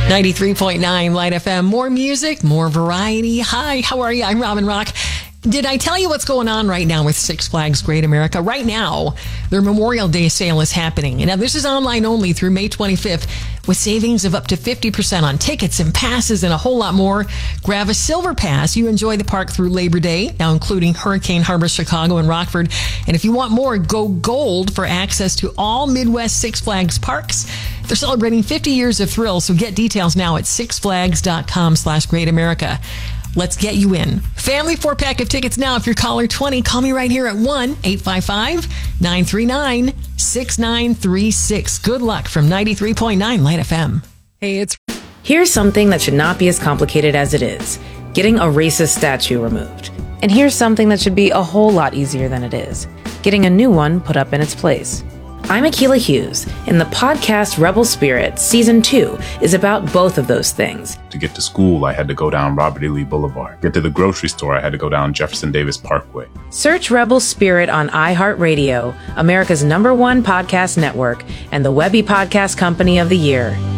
93.9 Light FM. More music, more variety. Hi, how are you? I'm Robin Rock. Did I tell you what's going on right now with Six Flags Great America? Right now, their Memorial Day sale is happening. And now this is online only through May 25th with savings of up to 50% on tickets and passes and a whole lot more. Grab a silver pass. You enjoy the park through Labor Day, now including Hurricane Harbor, Chicago, and Rockford. And if you want more, go gold for access to all Midwest Six Flags parks. They're celebrating 50 years of thrills, so get details now at sixflags.com/Great America. Let's get you in. Family 4-pack of tickets now. If you're caller 20, call me right here at 1-855-939-6936. Good luck from 93.9 Light FM. Hey, Here's something that should not be as complicated as it is. Getting a racist statue removed. And here's something that should be a whole lot easier than it is. Getting a new one put up in its place. I'm Akilah Hughes, and the podcast Rebel Spirit Season 2 is about both of those things. To get to school, I had to go down Robert E. Lee Boulevard. Get to the grocery store, I had to go down Jefferson Davis Parkway. Search Rebel Spirit on iHeartRadio, America's #1 podcast network, and the Webby Podcast Company of the Year.